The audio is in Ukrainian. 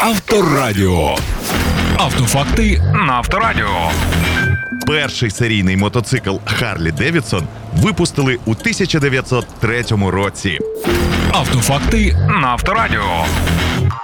Авторадіо. Автофакти на Авторадіо. Перший серійний мотоцикл Харлі Девідсон випустили у 1903 році. Автофакти на Авторадіо.